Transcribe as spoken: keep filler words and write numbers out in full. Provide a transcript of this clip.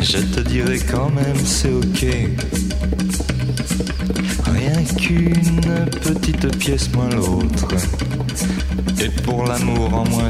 je te dirai quand même c'est ok. Rien qu'une petite pièce moins l'autre. Et pour l'amour en moins